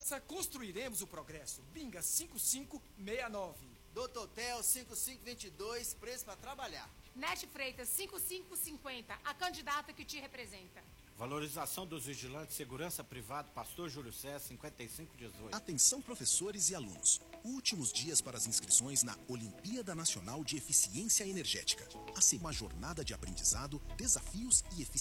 força construiremos o progresso. Binga 5569. Doutor Hotel 5522, preço para trabalhar. Nete Freitas 5550, a candidata que te representa. Valorização dos vigilantes, segurança privada, Pastor Júlio César, 5518. Atenção professores e alunos. Últimos dias para as inscrições na Olimpíada Nacional de Eficiência Energética. Uma jornada de aprendizado, desafios e eficiência.